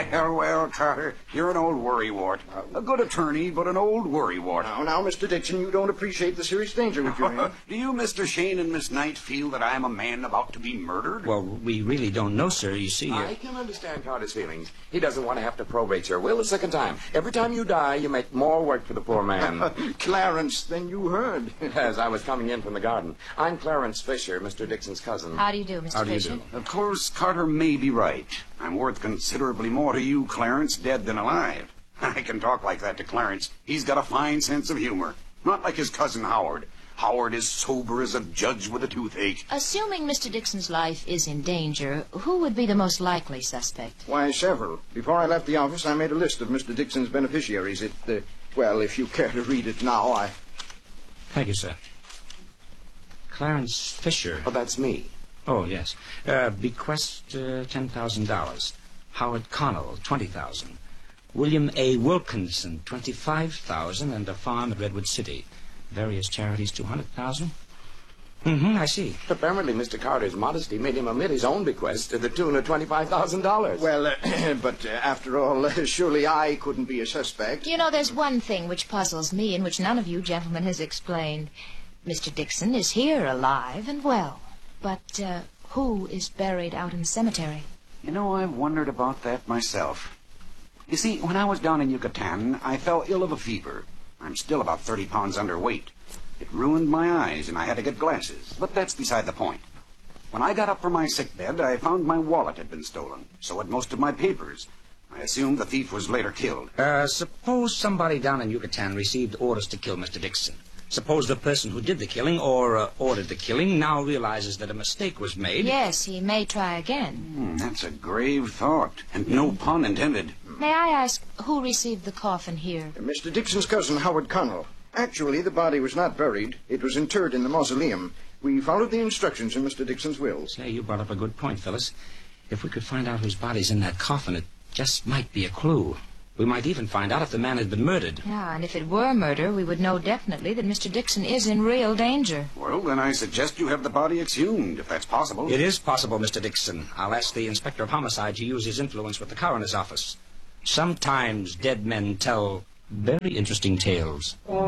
Well, Carter, you're an old worrywart. A good attorney, but an old worrywart. Now, Mr. Dixon, you don't appreciate the serious danger which you're in. Do you, Mr. Shane and Miss Knight, feel that I am a man about to be murdered? Well, we really don't know, sir. You see... I can understand Carter's feelings. He doesn't want to have to probate your will a second time. Every time you die, you make more work for the poor man. Clarence, then you heard. As I was coming in from the garden. I'm Clarence Fisher, Mr. Dixon's cousin. How do you do, Mr. Fisher? Of course, Carter may be right. I'm worth considerably more to you, Clarence, dead than alive. I can talk like that to Clarence. He's got a fine sense of humor. Not like his cousin Howard. Howard is sober as a judge with a toothache. Assuming Mr. Dixon's life is in danger, who would be the most likely suspect? Why, several. Before I left the office, I made a list of Mr. Dixon's beneficiaries. Well, if you care to read it now, Thank you, sir. Clarence Fisher. Oh, that's me. Oh, yes. Bequest $10,000. Howard Connell, $20,000. William A. Wilkinson, $25,000, and a farm at Redwood City. Various charities, $200,000. I see. Apparently, Mr. Carter's modesty made him omit his own bequest to the tune of $25,000. Well, but after all, surely I couldn't be a suspect. You know, there's one thing which puzzles me and which none of you gentlemen has explained. Mr. Dixon is here, alive and well. But who is buried out in the cemetery? You know, I've wondered about that myself. You see, when I was down in Yucatan, I fell ill of a fever. I'm still about 30 pounds underweight. It ruined my eyes, and I had to get glasses. But that's beside the point. When I got up from my sickbed, I found my wallet had been stolen. So had most of my papers. I assumed the thief was later killed. Suppose somebody down in Yucatan received orders to kill Mr. Dixon. Suppose the person who did the killing or ordered the killing now realizes that a mistake was made. Yes, he may try again. That's a grave thought, and no pun intended. May I ask who received the coffin here? Mr. Dixon's cousin, Howard Connell. Actually, the body was not buried. It was interred in the mausoleum. We followed the instructions in Mr. Dixon's will. Say, you brought up a good point, Phyllis. If we could find out whose body's in that coffin, it just might be a clue. We might even find out if the man had been murdered. Yeah, and if it were murder, we would know definitely that Mr. Dixon is in real danger. Well, then I suggest you have the body exhumed, if that's possible. It is possible, Mr. Dixon. I'll ask the Inspector of Homicide to use his influence with the coroner's office. Sometimes dead men tell very interesting tales.